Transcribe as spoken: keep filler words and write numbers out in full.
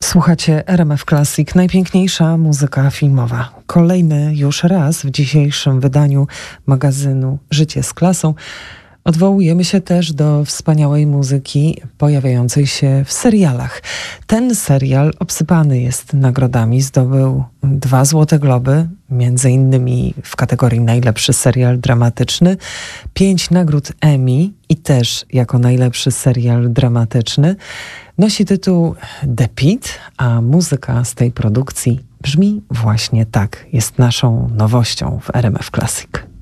Słuchacie R M F Classic, najpiękniejsza muzyka filmowa. Kolejny już raz w dzisiejszym wydaniu magazynu Życie z klasą. Odwołujemy się też do wspaniałej muzyki pojawiającej się w serialach. Ten serial obsypany jest nagrodami, zdobył dwa Złote Globy, między innymi w kategorii najlepszy serial dramatyczny, pięć nagród Emmy i też jako najlepszy serial dramatyczny. Nosi tytuł The Pitt, a muzyka z tej produkcji brzmi właśnie tak. Jest naszą nowością w R M F Classic.